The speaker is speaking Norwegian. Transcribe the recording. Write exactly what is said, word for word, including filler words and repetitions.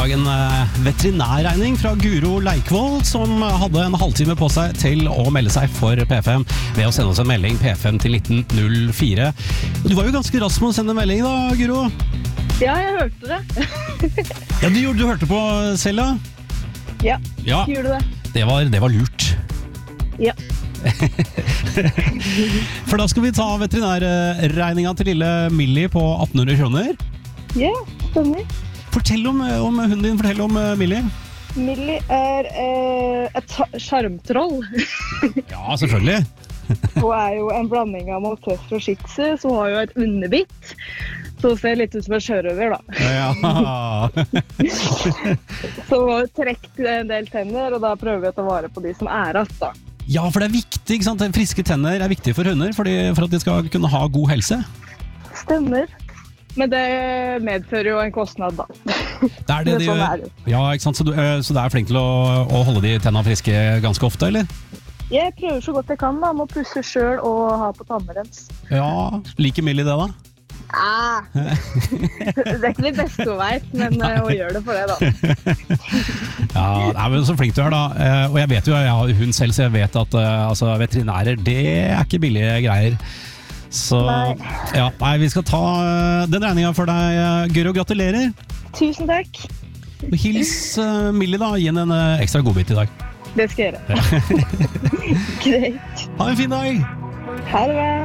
dag en veterinærregning fra Guro Leikvoll, som hadde en halvtime på seg til å melde seg for P F M ved å sende oss en melding P F M til nitten null fire. Du var jo ganske rask med å sende en melding da, Guro? Ja, jeg hørte det. Ja, du, du hørte på selv, da? Ja, ja. Gjorde det. Det var, det var lurt. Ja. For da skal vi ta veterinærregningen til lille Millie på atten hundre kroner. Ja, stemmer. Fortell om, om hunden din, fortell om uh, Millie. Millie er eh, et sjarmtroll. Ja, selvfølgelig. Hun er jo en blanding av Maltese og Shih Tzu, så hun har jo et underbitt. Så hun ser litt ut som en sjørøver, da. Ja. Så hun har trekt en del tenner, og da prøver vi å ta vare på de som er att, da. Ja, for det er viktig, ikke sant? Friske tenner er viktig for hunder, fordi, for at de skal kunne ha god helse. Stemmer. Men det medfører jo en kostnad, da. Det er det de sånn gjør. er det. Ja, ikke sant? Så du, så du er flink til å, å holde de tennene friske ganske ofte, eller? Jeg prøver så godt jeg kan, da. Må pusse selv og ha på tannrens. Ja, liker Millie det, da? Ah. Det er ikke det beste hun vet, men uh, hun gjør det for det, da. Ja, det er vel så flink du er, da. Uh, og jeg vet jo, jeg har hund selv, så jeg vet at uh, altså, veterinærer, det er ikke billige greier. Så nei. Ja, nei, vi skal ta uh, den regningen for deg, uh, Guro. Gratulerer. Tusen takk. Og hils uh, Millie, da. Gi henne en uh, ekstra godbit i dag. Det skal jeg gjøre. Greit. Ha en fin dag. Ha det bra.